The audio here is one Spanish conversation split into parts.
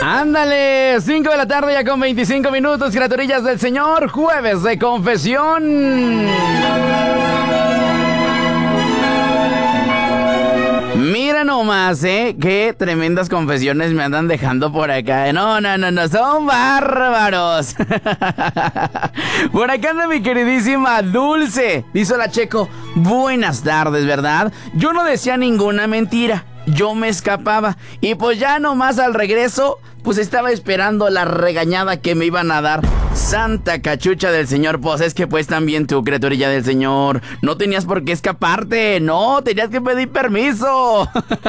Ándale, 5 de la tarde ya con 25 minutos, criaturillas del Señor, jueves de confesión. Mira nomás, qué tremendas confesiones me andan dejando por acá. No, son bárbaros. Por acá anda mi queridísima Dulce. Dice la Checo, buenas tardes, ¿verdad? Yo no decía ninguna mentira, yo me escapaba. Y pues ya nomás al regreso, pues estaba esperando la regañada que me iban a dar. Santa cachucha del Señor, pues es que pues también tú, criaturilla del Señor, no tenías por qué escaparte, no, tenías que pedir permiso.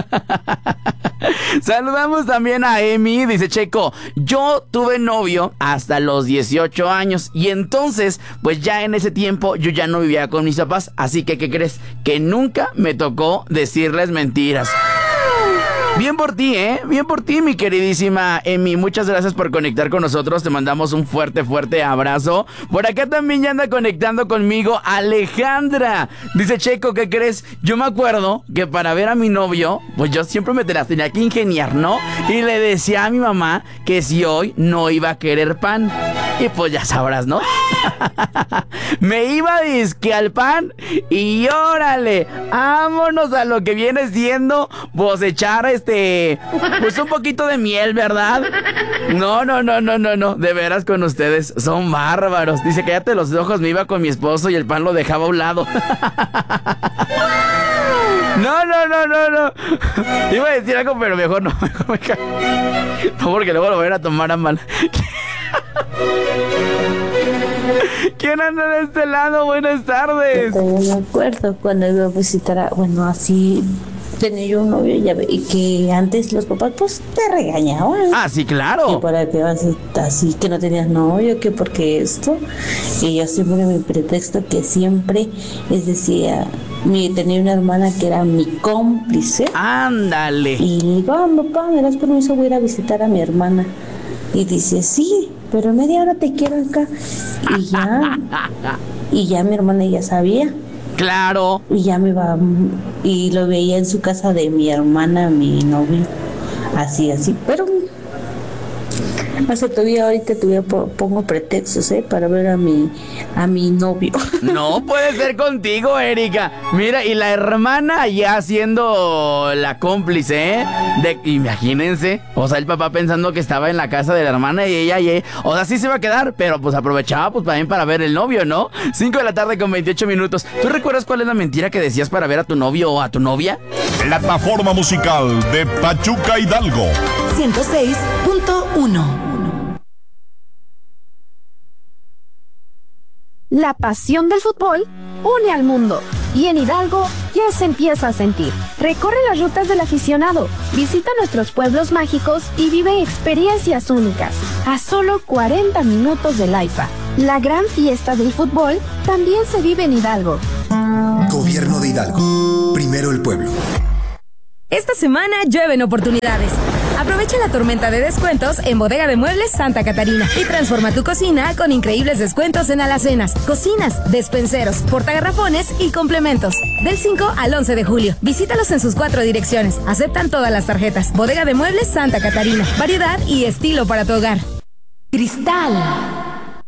Saludamos también a Emi, dice Checo, yo tuve novio hasta los 18 años y entonces, pues ya en ese tiempo yo ya no vivía con mis papás, así que ¿qué crees? Que nunca me tocó decirles mentiras. Bien por ti, bien por ti, mi queridísima Emi. Muchas gracias por conectar con nosotros. Te mandamos un fuerte abrazo. Por acá también ya anda conectando conmigo Alejandra. Dice Checo, ¿qué crees? Yo me acuerdo que para ver a mi novio, pues yo siempre me las tenía que ingeniar, ¿no? Y le decía a mi mamá que si hoy no iba a querer pan. Y pues ya sabrás, ¿no? Me iba disque al pan y órale, vámonos a lo que viene siendo, pues echar pues un poquito de miel, ¿verdad? No, de veras con ustedes, son bárbaros. Dice, cállate los ojos, me iba con mi esposo y el pan lo dejaba a un lado. No. Iba a decir algo, pero mejor no me callo. No, porque luego lo voy a tomar a mal. ¿Quién anda de este lado? Buenas tardes. Me acuerdo cuando iba a visitar así tenía yo un novio y que antes los papás pues te regañaban. Ah, sí, claro. Que para que vas así, que no tenías novio, que porque esto. Y yo siempre mi pretexto que siempre les decía, tenía una hermana que era mi cómplice. Ándale. Y le digo, papá, me das permiso, voy a ir a visitar a mi hermana. Y dice, sí, pero media hora te quiero acá. Y ya mi hermana ya sabía. Claro. Y ya me iba y lo veía en su casa de mi hermana, mi novio. Así, pero todavía ahorita pongo pretextos, para ver a mi novio. No puede ser contigo, Erika. Mira, y la hermana ya siendo la cómplice, imagínense. O sea, el papá pensando que estaba en la casa de la hermana y ella, o sea, sí se va a quedar, pero pues aprovechaba pues también para ver el novio, ¿no? 5 de la tarde con 28 minutos. ¿Tú recuerdas cuál es la mentira que decías para ver a tu novio o a tu novia? Plataforma musical de Pachuca Hidalgo 106.1. La pasión del fútbol une al mundo y en Hidalgo ya se empieza a sentir. Recorre las rutas del aficionado, visita nuestros pueblos mágicos y vive experiencias únicas a solo 40 minutos del AIFA. La gran fiesta del fútbol también se vive en Hidalgo. Gobierno de Hidalgo. Primero el pueblo. Esta semana llueven oportunidades. Aprovecha la tormenta de descuentos en Bodega de Muebles Santa Catarina y transforma tu cocina con increíbles descuentos en alacenas, cocinas, despenseros, portagarrafones y complementos. Del 5 al 11 de julio. Visítalos en sus 4 direcciones. Aceptan todas las tarjetas. Bodega de Muebles Santa Catarina. Variedad y estilo para tu hogar. Cristal